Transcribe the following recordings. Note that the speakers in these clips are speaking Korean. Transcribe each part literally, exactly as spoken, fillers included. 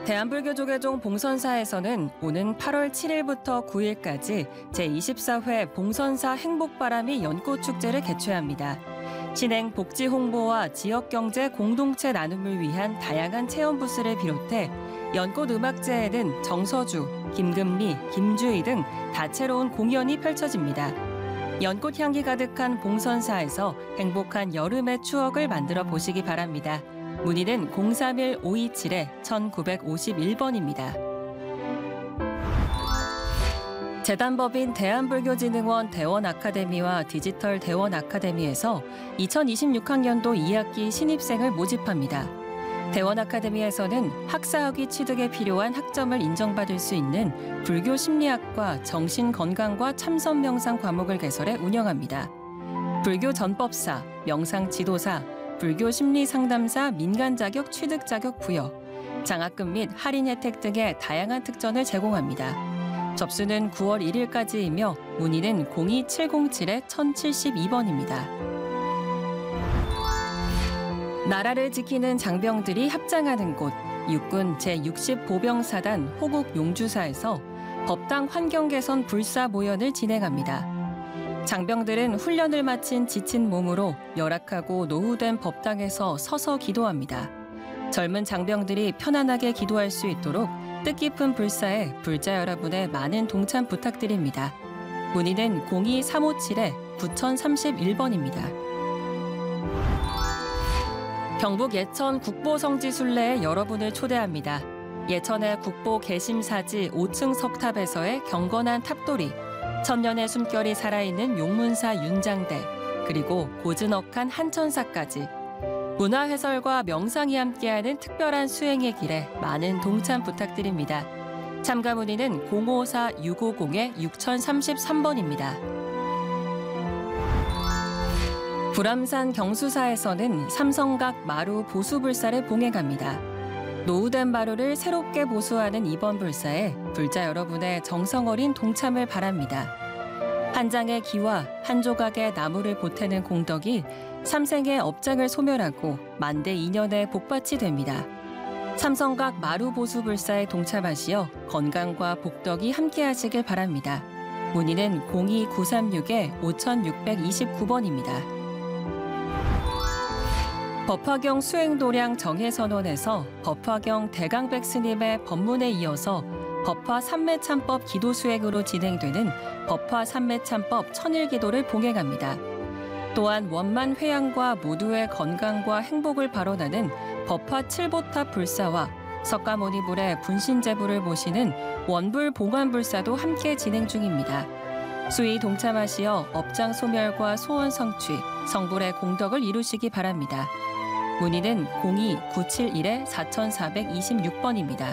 대한불교조계종 봉선사에서는 오는 팔월 칠일부터 구일까지 제이십사 회 봉선사 행복바람이 연꽃축제를 개최합니다. 신행 복지 홍보와 지역경제 공동체 나눔을 위한 다양한 체험 부스를 비롯해 연꽃 음악제에는 정서주, 김금미, 김주희 등 다채로운 공연이 펼쳐집니다. 연꽃 향기 가득한 봉선사에서 행복한 여름의 추억을 만들어 보시기 바랍니다. 문의는 공삼일 오이칠 천구백오십일 번입니다. 재단법인 대한불교진흥원 대원아카데미와 디지털 대원아카데미에서 이천이십육 학년도 이 학기 신입생을 모집합니다. 대원아카데미에서는 학사학위 취득에 필요한 학점을 인정받을 수 있는 불교 심리학과 정신건강과 참선명상 과목을 개설해 운영합니다. 불교 전법사, 명상지도사, 불교 심리상담사 민간 자격 취득 자격 부여, 장학금 및 할인 혜택 등의 다양한 특전을 제공합니다. 접수는 구월 일일까지이며 문의는 공이 칠공칠 천칠십이 번입니다. 나라를 지키는 장병들이 합장하는 곳, 육군 제육십 보병사단 호국 용주사에서 법당 환경 개선 불사 모연을 진행합니다. 장병들은 훈련을 마친 지친 몸으로 열악하고 노후된 법당에서 서서 기도합니다. 젊은 장병들이 편안하게 기도할 수 있도록 뜻깊은 불사에 불자 여러분의 많은 동참 부탁드립니다. 문의는 공이 삼오칠 구천삼십일 번입니다. 경북 예천 국보성지순례에 여러분을 초대합니다. 예천의 국보 개심사지 오 층 석탑에서의 경건한 탑돌이, 천년의 숨결이 살아있는 용문사 윤장대, 그리고 고즈넉한 한천사까지 문화해설과 명상이 함께하는 특별한 수행의 길에 많은 동참 부탁드립니다. 참가 문의는 공오사 육오공 육천삼십삼 번입니다. 불암산 경수사에서는 삼성각 마루 보수불사를 봉행합니다. 노후된 마루를 새롭게 보수하는 이번 불사에 불자 여러분의 정성 어린 동참을 바랍니다. 한 장의 기와 한 조각의 나무를 보태는 공덕이 삼생의 업장을 소멸하고 만대 이년의 복받이 됩니다. 삼성각 마루 보수 불사에 동참하시어 건강과 복덕이 함께하시길 바랍니다. 문의는 공이 구삼육 오육이구 번입니다. 법화경 수행도량 정해선언에서 법화경 대강백 스님의 법문에 이어서 법화 삼매참법 기도 수행으로 진행되는 법화 삼매참법 천일기도를 봉행합니다. 또한 원만 회양과 모두의 건강과 행복을 발언하는 법화 칠보탑 불사와 석가모니불의 분신제불을 모시는 원불 봉안불사도 함께 진행 중입니다. 수의 동참하시어 업장 소멸과 소원 성취, 성불의 공덕을 이루시기 바랍니다. 문의는 공이 구칠일 사사이육 번입니다.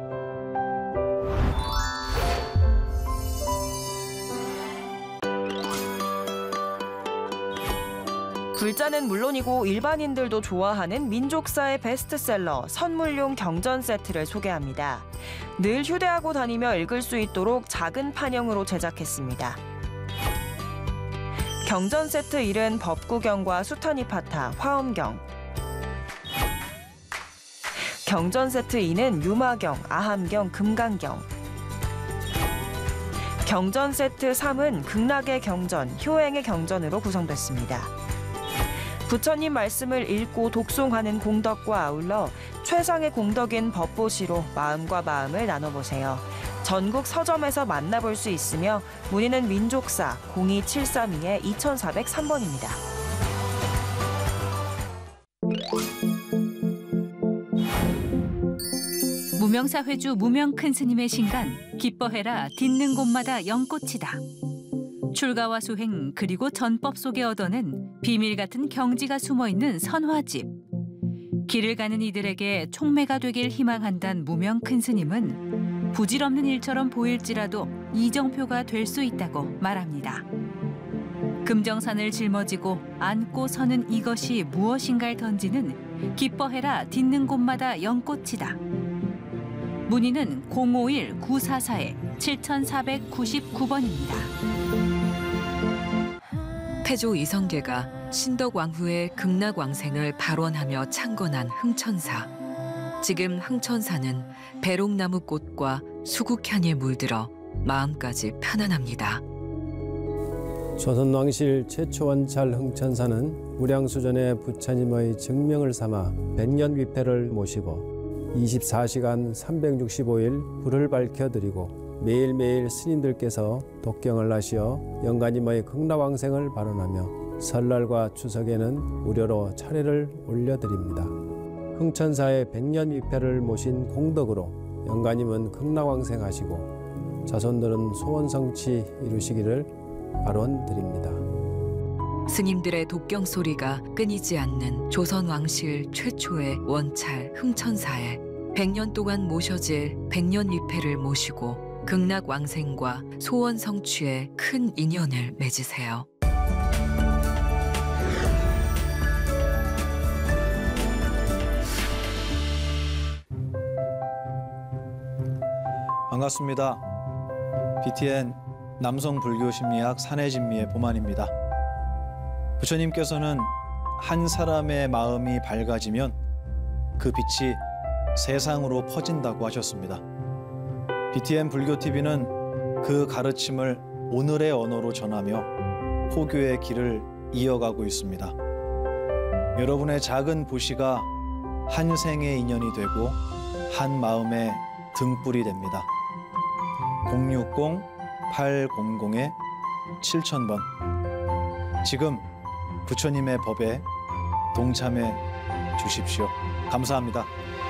불자는 물론이고 일반인들도 좋아하는 민족사의 베스트셀러 선물용 경전 세트를 소개합니다. 늘 휴대하고 다니며 읽을 수 있도록 작은 판형으로 제작했습니다. 경전 세트 일은 법구경과 수타니파타, 화엄경. 경전 세트 이는 유마경, 아함경, 금강경. 경전 세트 삼은 극락의 경전, 효행의 경전으로 구성됐습니다. 부처님 말씀을 읽고 독송하는 공덕과 아울러 최상의 공덕인 법보시로 마음과 마음을 나눠보세요. 전국 서점에서 만나볼 수 있으며 문의는 민족사 공이칠삼이 이천사백삼 번입니다. 무명사회주 무명 큰 스님의 신간 기뻐해라 딛는 곳마다 연꽃이다. 출가와 수행 그리고 전법 속에 얻어낸 비밀 같은 경지가 숨어있는 선화집. 길을 가는 이들에게 촉매가 되길 희망한단 무명 큰 스님은 부질없는 일처럼 보일지라도 이정표가 될 수 있다고 말합니다. 금정산을 жил머지고 안고 서는 이것이 무엇인가를 던지는 기뻐해라 딛는 곳마다 연꽃이다. 문의는 공오일 구사사 칠사구구 번입니다. 태조 이성계가 신덕왕후의 극락왕생을 발원하며 창건한 흥천사. 지금 흥천사는 배롱나무 꽃과 수국향에 물들어 마음까지 편안합니다. 조선왕실 최초 원찰 흥천사는 무량수전의 부처님의 증명을 삼아 백년 위패를 모시고 이십사 시간 삼백육십오 일 불을 밝혀드리고 매일매일 스님들께서 독경을 하시어 영가님의 극락왕생을 발언하며 설날과 추석에는 무료로 차례를 올려드립니다. 흥천사의 백년 위패를 모신 공덕으로 영가님은 극락왕생하시고 자손들은 소원성취 이루시기를 발언드립니다. 스님들의 독경 소리가 끊이지 않는 조선왕실 최초의 원찰 흥천사에 백 년 동안 모셔질 백년 위패를 모시고 극락왕생과 소원 성취에 큰 인연을 맺으세요. 반갑습니다. 비티엔 남성 불교 심리학 산해진미의 보만입니다. 부처님께서는 한 사람의 마음이 밝아지면 그 빛이 세상으로 퍼진다고 하셨습니다. 비티엔 불교티비는 그 가르침을 오늘의 언어로 전하며 포교의 길을 이어가고 있습니다. 여러분의 작은 보시가 한 생의 인연이 되고 한 마음의 등불이 됩니다. 공육공 팔공공 칠천 번 지금 부처님의 법에 동참해 주십시오. 감사합니다.